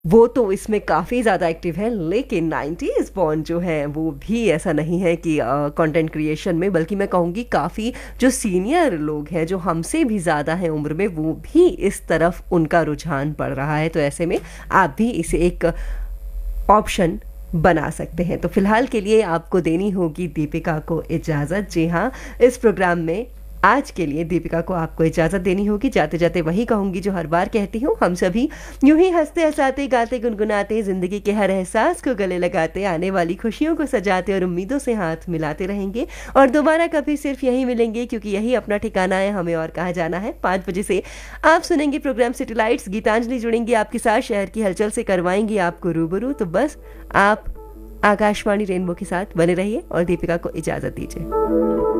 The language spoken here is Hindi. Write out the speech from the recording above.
वो तो इसमें काफ़ी ज़्यादा एक्टिव है, लेकिन 90s बॉर्न जो हैं, वो भी ऐसा नहीं है कि कंटेंट क्रिएशन में, बल्कि मैं कहूँगी काफ़ी जो सीनियर लोग हैं, जो हमसे भी ज़्यादा हैं उम्र में, वो भी इस तरफ उनका रुझान बढ़ रहा है। तो ऐसे में आप भी इसे एक ऑप्शन बना सकते हैं। तो फिलहाल के लिए आपको देनी होगी दीपिका को इजाज़त। जी हाँ, इस प्रोग्राम में आज के लिए दीपिका को आपको इजाज़त देनी होगी। जाते-जाते वही कहूँगी जो हर बार कहती हूँ, हम सभी यूँ ही हँसते-हँसाते, गाते गुनगुनाते, ज़िंदगी के हर एहसास को गले लगाते, आने वाली खुशियों को सजाते और उम्मीदों से हाथ मिलाते रहेंगे और दोबारा कभी सिर्फ यहीं मिलेंगे, क्योंकि यही अपना ठिकाना है, हमें और कहाँ जाना है। 5 बजे से आप सुनेंगे प्रोग्राम सिटी लाइट्स, गीतांजलि जुड़ेंगी आपके साथ, शहर की हलचल से करवाएँगी आपको रूबरू। तो बस आप आकाशवाणी रेनबो के साथ बने रहिए और दीपिका को इजाज़त दीजिए।